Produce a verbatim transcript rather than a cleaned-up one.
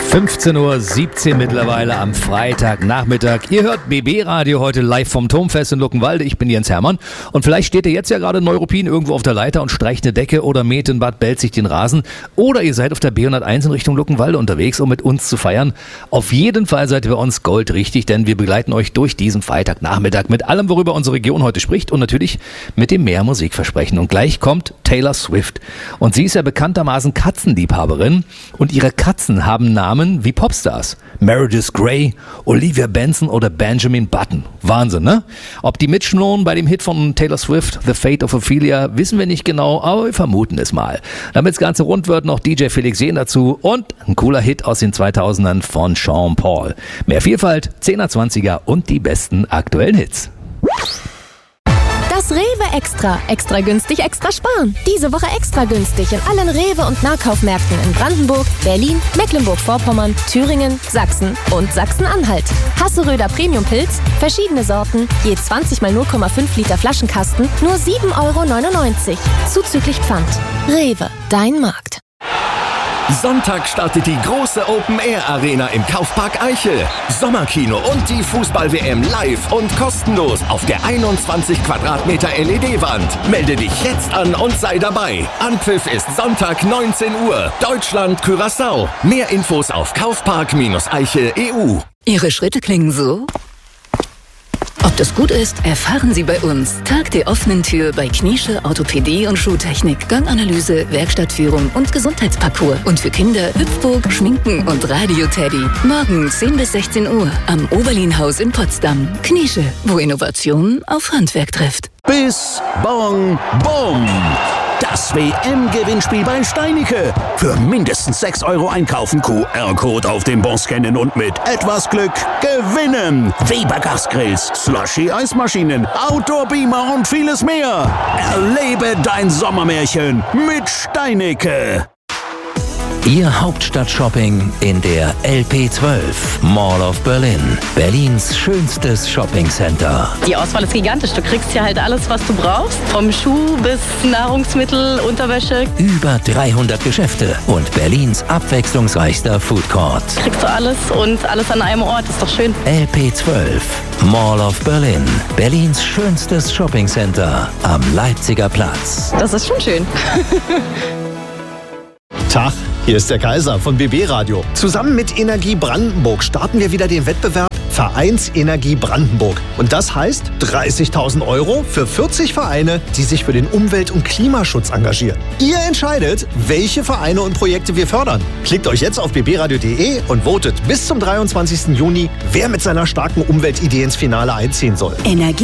fünfzehn Uhr siebzehn mittlerweile am Freitagnachmittag. Ihr hört B B-Radio heute live vom Turmfest in Luckenwalde. Ich bin Jens Hermann und vielleicht steht ihr jetzt ja gerade in Neuruppin irgendwo auf der Leiter und streicht eine Decke oder mäht in Bad Belzig den Rasen. Oder ihr seid auf der B hunderteins in Richtung Luckenwalde unterwegs, um mit uns zu feiern. Auf jeden Fall seid ihr bei uns goldrichtig, denn wir begleiten euch durch diesen Freitagnachmittag mit allem, worüber unsere Region heute spricht und natürlich mit dem mehr Musikversprechen. Und gleich kommt Taylor Swift. Und sie ist ja bekanntermaßen Katzenliebhaberin und ihre Katzen haben Namen wie Popstars. Meredith Grey, Olivia Benson oder Benjamin Button. Wahnsinn, ne? Ob die mitschnurren bei dem Hit von Taylor Swift, The Fate of Ophelia, wissen wir nicht genau, aber wir vermuten es mal. Damit das Ganze rund wird, noch D J Felix Jähn dazu und ein cooler Hit aus den zweitausendern von Sean Paul. Mehr Vielfalt, zehner, zwanziger und die besten aktuellen Hits. Das Rewe Extra. Extra günstig, extra sparen. Diese Woche extra günstig in allen Rewe- und Nahkaufmärkten in Brandenburg, Berlin, Mecklenburg-Vorpommern, Thüringen, Sachsen und Sachsen-Anhalt. Hasseröder Premium-Pilz, verschiedene Sorten, je zwanzig mal null Komma fünf Liter Flaschenkasten, nur sieben Euro neunundneunzig. Zuzüglich Pfand. Rewe, dein Markt. Sonntag startet die große Open-Air-Arena im Kaufpark Eichel. Sommerkino und die Fußball-W M live und kostenlos auf der einundzwanzig Quadratmeter L E D-Wand. Melde dich jetzt an und sei dabei. Anpfiff ist Sonntag neunzehn Uhr. Deutschland, Curaçao. Mehr Infos auf kaufpark-eichel punkt e u. Ihre Schritte klingen so? Ob das gut ist, erfahren Sie bei uns. Tag der offenen Tür bei Kniesche Orthopädie und Schuhtechnik, Ganganalyse, Werkstattführung und Gesundheitsparcours. Und für Kinder Hüpfburg, Schminken und Radio-Teddy. Morgen zehn bis sechzehn Uhr am Oberlin-Haus in Potsdam. Kniesche, wo Innovation auf Handwerk trifft. Bis, Bong, Bum. Das W M-Gewinnspiel bei Steinicke. Für mindestens sechs Euro einkaufen, Q R-Code auf dem Bon scannen und mit etwas Glück gewinnen. Weber Gasgrills, Slushy-Eismaschinen, Outdoor-Beamer und vieles mehr. Erlebe dein Sommermärchen mit Steinicke. Ihr Hauptstadt-Shopping in der L P zwölf, Mall of Berlin. Berlins schönstes Shoppingcenter. Die Auswahl ist gigantisch. Du kriegst hier halt alles, was du brauchst. Vom Schuh bis Nahrungsmittel, Unterwäsche. Über dreihundert Geschäfte und Berlins abwechslungsreichster Foodcourt. Kriegst du alles und alles an einem Ort. Ist doch schön. L P zwölf, Mall of Berlin. Berlins schönstes Shoppingcenter am Leipziger Platz. Das ist schon schön. Tag, hier ist der Kaiser von B B-Radio. Zusammen mit Energie Brandenburg starten wir wieder den Wettbewerb Vereinsenergie Brandenburg. Und das heißt dreißigtausend Euro für vierzig Vereine, die sich für den Umwelt- und Klimaschutz engagieren. Ihr entscheidet, welche Vereine und Projekte wir fördern. Klickt euch jetzt auf b b radio punkt d e und votet bis zum dreiundzwanzigsten Juni, wer mit seiner starken Umweltidee ins Finale einziehen soll. Energie